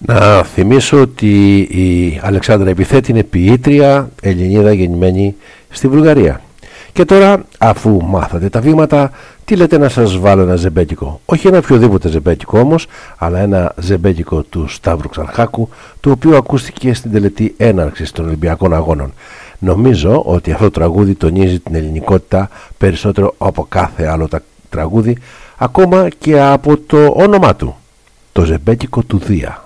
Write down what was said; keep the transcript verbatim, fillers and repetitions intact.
Να θυμίσω ότι η Αλεξάνδρα Επιθέτη είναι ποιήτρια Ελληνίδα γεννημένη στη Βουλγαρία. Και τώρα, αφού μάθατε τα βήματα, τι λέτε να σας βάλω ένα ζεμπέκικο? Όχι ένα οποιοδήποτε ζεμπέκικο όμως, αλλά ένα ζεμπέκικο του Σταύρου Ξαρχάκου, το οποίο ακούστηκε στην τελετή έναρξης των Ολυμπιακών Αγώνων. Νομίζω ότι αυτό το τραγούδι τονίζει την ελληνικότητα περισσότερο από κάθε άλλο τραγούδι, ακόμα και από το όνομά του, το ζεμπέκικο του Δία.